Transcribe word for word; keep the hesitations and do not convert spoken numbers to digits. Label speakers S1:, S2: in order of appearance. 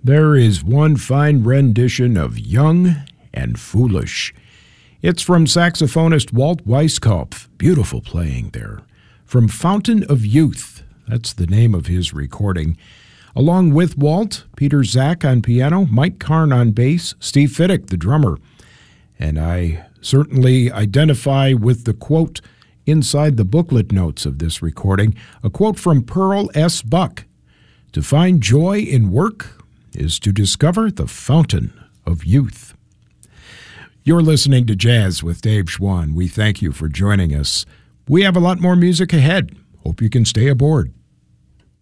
S1: there is one fine rendition of Young and Foolish. It's from saxophonist Walt Weiskopf. Beautiful playing there. From Fountain of Youth, that's the name of his recording. Along with Walt, Peter Zach on piano, Mike Karn on bass, Steve Fiddick, the drummer. And I certainly identify with the quote inside the booklet notes of this recording, a quote from Pearl S. Buck. To find joy in work is to discover the fountain of youth. You're listening to Jazz with Dave Schwann. We thank you for joining us. We have a lot more music ahead. Hope you can stay aboard.